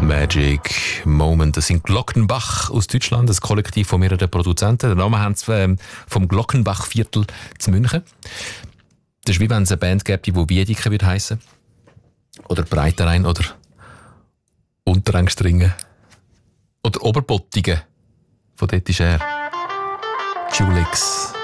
Magic Moment. Das sind Glockenbach aus Deutschland, das Kollektiv von mehreren Produzenten. Den Namen haben sie vom Glockenbach-Viertel zu München. Das ist wie wenn es eine Band gäbe, die Wiedeke würde heissen. Oder Breiterein oder Unterengstringen. Oder Oberbottigen. Von dort ist er. Julix.